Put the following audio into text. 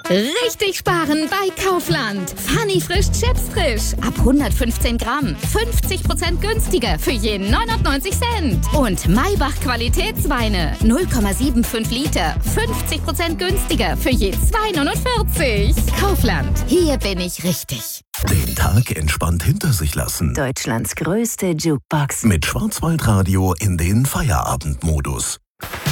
Richtig sparen bei Kaufland. Funny frisch Chips frisch. Ab 115 Gramm. 50% günstiger für je 99 Cent. Und Maybach Qualitätsweine. 0,75 Liter. 50% günstiger für je 2,49. Kaufland. Hier bin ich richtig. Den Tag entspannt hinter sich lassen. Deutschlands größte Jukebox. Mit Schwarzwaldradio in den Feierabendmodus.